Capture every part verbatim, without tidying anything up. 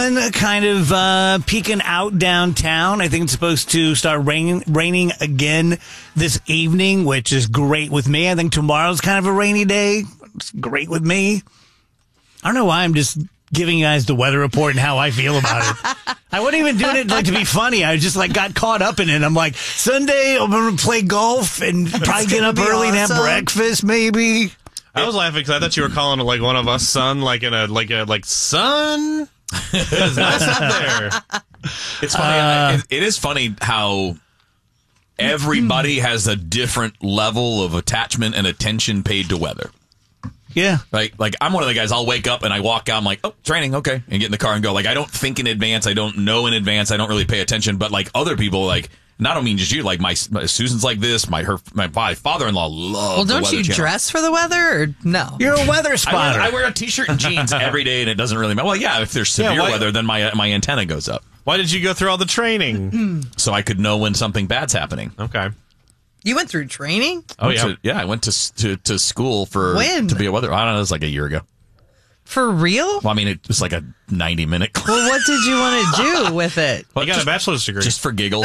Kind of uh, peeking out downtown. I think it's supposed to start raining, raining again this evening, which is great with me. I think tomorrow's kind of a rainy day. It's great with me. I don't know why I'm just giving you guys the weather report and how I feel about it. I wasn't even doing it like to be funny. I just like got caught up in it. I'm like, Sunday I'm going to play golf and probably get up early awesome. and have breakfast maybe. I was laughing because I thought you were calling it like one of us son, like in a like a like son. It's nice up there. It's funny. Uh, it, it is funny how everybody has a different level of attachment and attention paid to weather. Yeah. Like, like I'm one of the guys, I'll wake up and I walk out, I'm like, oh, it's raining, okay, and get in the car and go. Like, I don't think in advance, I don't know in advance, I don't really pay attention, but like other people, like, and I don't mean just you, like my, my Susan's like this, my her my, my father-in-law loves Well, the don't weather you channel. Dress for the weather, or no? You're a weather spotter. I wear, I wear a t-shirt and jeans every day, and it doesn't really matter. Well, yeah, if there's severe yeah, why, weather, then my my antenna goes up. Why did you go through all the training? So I could know when something bad's happening. Okay. You went through training? Oh, yeah. To, yeah, I went to, to to school for When? to be a weather. I don't know, it was like a year ago. For real? Well, I mean, it was like a ninety minute class. Well, what did you want to do with it? You got just, a bachelor's degree. Just for giggles.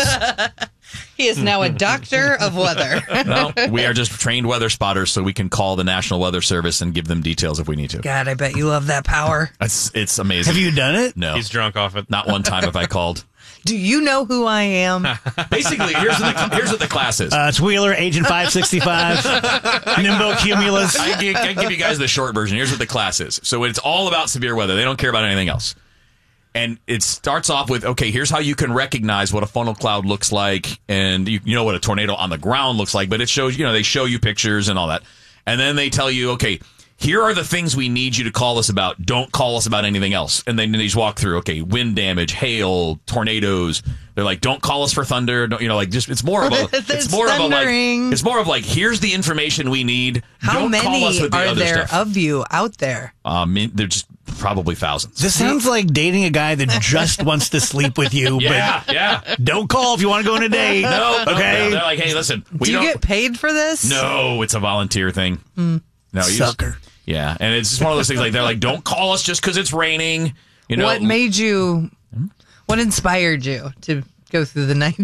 He is now a doctor of weather. No, we are just trained weather spotters, so we can call the National Weather Service and give them details if we need to. God, I bet you love that power. It's it's amazing. Have you done it? No. He's drunk off it. Not one time have I called. Do you know who I am? Basically, here's what the, here's what the class is. Uh, it's Wheeler, Agent five sixty-five, Nimbo Cumulus. I give, I give you guys the short version. Here's what the class is. So it's all about severe weather. They don't care about anything else. And it starts off with, okay, here's how you can recognize what a funnel cloud looks like, and you, you know what a tornado on the ground looks like, but it shows, you know, they show you pictures and all that. And then they tell you, okay, here are the things we need you to call us about. Don't call us about anything else. And then they just walk through, okay, wind damage, hail, tornadoes. They're like, don't call us for thunder. Don't, you know, like just it's more of a it's more of a like it's more of like here's the information we need. How don't many call us with the are other there stuff. of you out there? Um, they're just probably thousands. This sounds like dating a guy that just wants to sleep with you, Yeah, but yeah. don't call if you want to go on a date. No, no, okay. no. They're like, hey, listen, we Do you don't get paid for this? No, it's a volunteer thing. Mm. No, you Sucker. Just, yeah, and it's just one of those things like they're like, don't call us just because it's raining. You know What made you? What inspired you to go through the night